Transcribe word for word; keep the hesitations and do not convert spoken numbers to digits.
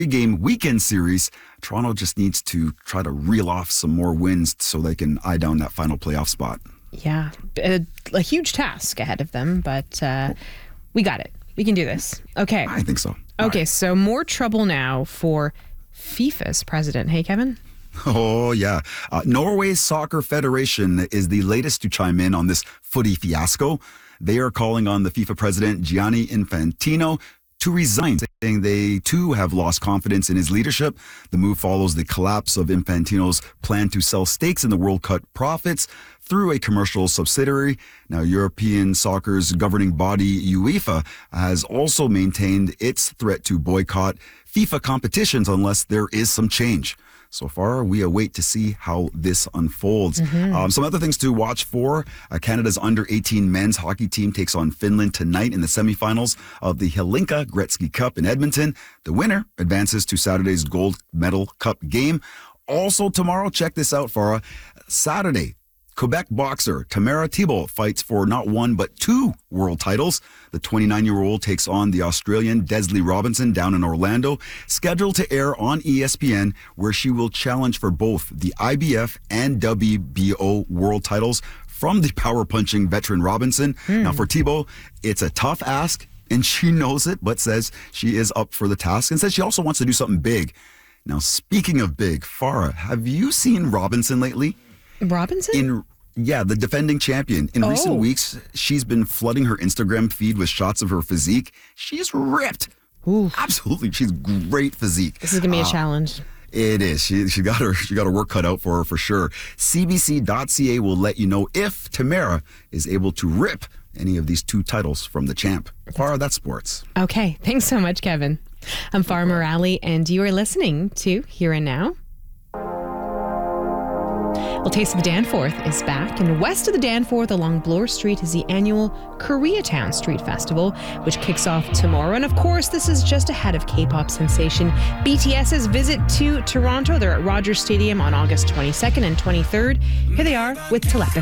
game weekend series. Toronto just needs to try to reel off some more wins so they can eye down that final playoff spot. Yeah, a, a huge task ahead of them, but uh, we got it. We can do this. Okay. I think so. All okay, right. So more trouble now for FIFA's president. Hey, Kevin? Oh, yeah. Uh, Norway's Soccer Federation is the latest to chime in on this footy fiasco. They are calling on the FIFA president, Gianni Infantino, to resign, saying they too have lost confidence in his leadership. The move follows the collapse of Infantino's plan to sell stakes in the World Cup profits through a commercial subsidiary. Now, European soccer's governing body, UEFA, has also maintained its threat to boycott FIFA competitions unless there is some change. So far, we await to see how this unfolds. Mm-hmm. Um, some other things to watch for. Uh, Canada's under eighteen men's hockey team takes on Finland tonight in the semifinals of the Hlinka Gretzky Cup in Edmonton. The winner advances to Saturday's Gold Medal Cup game. Also tomorrow, check this out, Farah. Saturday, Quebec boxer Tamara Thibault fights for not one but two world titles. The twenty-nine-year-old takes on the Australian Desley Robinson down in Orlando, scheduled to air on E S P N, where she will challenge for both the I B F and W B O world titles from the power-punching veteran Robinson. Hmm. Now, for Thibault, it's a tough ask, and she knows it, but says she is up for the task and says she also wants to do something big. Now, speaking of big, Farah, have you seen Robinson lately? Robinson? In Yeah, the defending champion. In oh. recent weeks, she's been flooding her Instagram feed with shots of her physique. She's ripped. Ooh. Absolutely. She's great physique. This is going to be uh, a challenge. It is. She she got her she got her work cut out for her for sure. C B C dot C A will let you know if Tamara is able to rip any of these two titles from the champ. Farah, that's sports. Okay. Thanks so much, Kevin. I'm Farah Morali, and you are listening to Here and Now. Well, Taste of the Danforth is back, and west of the Danforth along Bloor Street is the annual Koreatown Street Festival, which kicks off tomorrow. And of course, this is just ahead of K-pop sensation BTS's visit to Toronto. They're at Rogers Stadium on August twenty-second and twenty-third. Here they are with Telepathy.